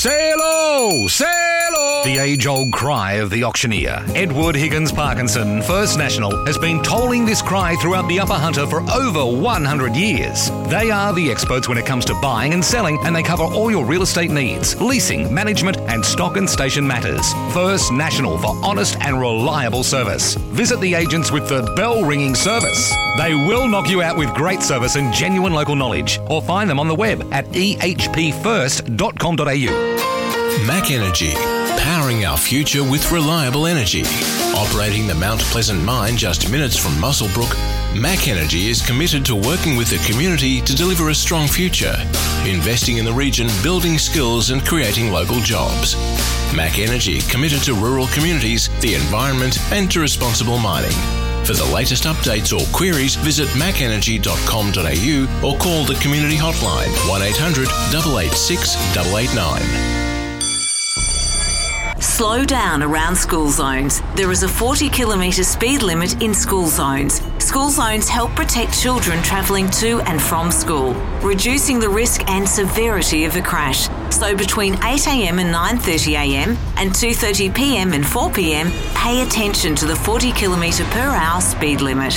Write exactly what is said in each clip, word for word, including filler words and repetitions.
Sail-o! Sail-o! The age-old cry of the auctioneer, Edward Higgins Parkinson, First National, has been tolling this cry throughout the Upper Hunter for over one hundred years. They are the experts when it comes to buying and selling, and they cover all your real estate needs, leasing, management, and stock and station matters. First National for honest and reliable service. Visit the agents with the bell-ringing service. They will knock you out with great service and genuine local knowledge, or find them on the web at e h p first dot com dot a u. Mac Energy, powering our future with reliable energy. Operating the Mount Pleasant mine just minutes from Muswellbrook, Mac Energy is committed to working with the community to deliver a strong future, investing in the region, building skills and creating local jobs. Mac Energy committed to rural communities, the environment and to responsible mining. For the latest updates or queries, visit mac energy dot com dot a u or call the community hotline one eight hundred, eight eight six, eight eight nine. Slow down around school zones. There is a forty kilometre speed limit in school zones. School zones help protect children travelling to and from school, reducing the risk and severity of a crash. So between eight a m and nine thirty a m and two thirty p m and four p m, pay attention to the forty kilometre per hour speed limit.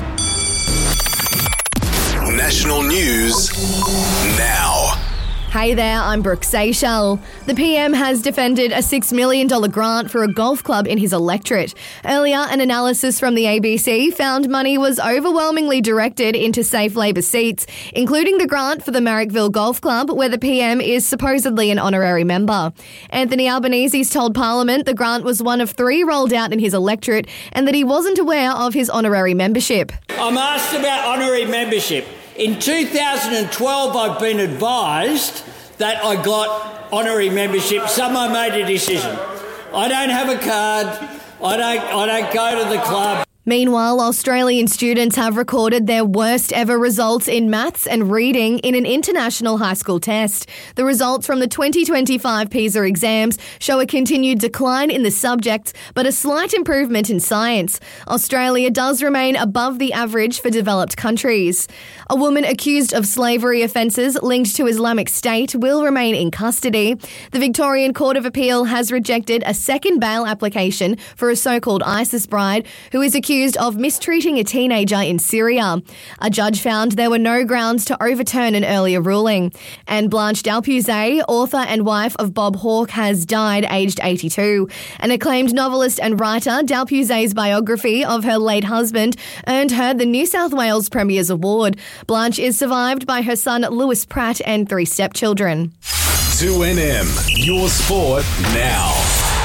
National News now. Hey there, I'm Brooke Seychelles. The P M has defended a six million dollars grant for a golf club in his electorate. Earlier, an analysis from the A B C found money was overwhelmingly directed into safe Labor seats, including the grant for the Marrickville Golf Club, where the P M is supposedly an honorary member. Anthony Albanese's told Parliament the grant was one of three rolled out in his electorate and that he wasn't aware of his honorary membership. I'm asked about honorary membership. In two thousand twelve, I've been advised that I got honorary membership. Someone made a decision. I don't have a card. I don't, I don't go to the club. Meanwhile, Australian students have recorded their worst ever results in maths and reading in an international high school test. The results from the twenty twenty-five PISA exams show a continued decline in the subjects, but a slight improvement in science. Australia does remain above the average for developed countries. A woman accused of slavery offences linked to Islamic State will remain in custody. The Victorian Court of Appeal has rejected a second bail application for a so-called ISIS bride who is accused of mistreating a teenager in Syria. A judge found there were no grounds to overturn an earlier ruling. And Blanche Dalpuzay, author and wife of Bob Hawke, has died aged eighty-two. An acclaimed novelist and writer, Dalpuzay's biography of her late husband earned her the New South Wales Premier's Award. Blanche is survived by her son Lewis Pratt and three stepchildren. two N M, your sport now.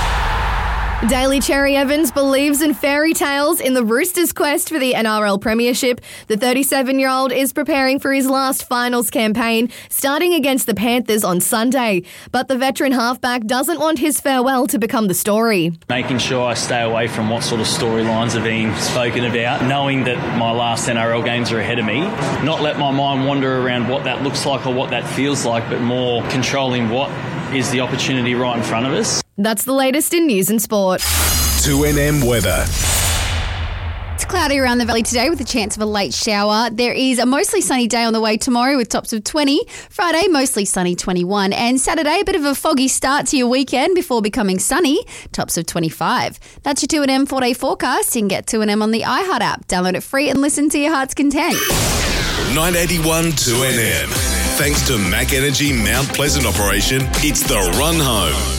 Daly Cherry Evans believes in fairy tales in the Roosters' quest for the N R L Premiership. The thirty-seven-year-old is preparing for his last finals campaign, starting against the Panthers on Sunday. But the veteran halfback doesn't want his farewell to become the story. Making sure I stay away from what sort of storylines are being spoken about, knowing that my last N R L games are ahead of me. Not let my mind wander around what that looks like or what that feels like, but more controlling what is the opportunity right in front of us. That's the latest in news and sport. two N M weather. It's cloudy around the valley today with a chance of a late shower. There is a mostly sunny day on the way tomorrow with tops of twenty. Friday, mostly sunny, twenty-one. And Saturday, a bit of a foggy start to your weekend before becoming sunny, tops of twenty-five. That's your two N M four-day forecast. You can get two N M on the iHeart app. Download it free and listen to your heart's content. nine eighty-one two N M. Thanks to Mac Energy Mount Pleasant operation, it's the run home.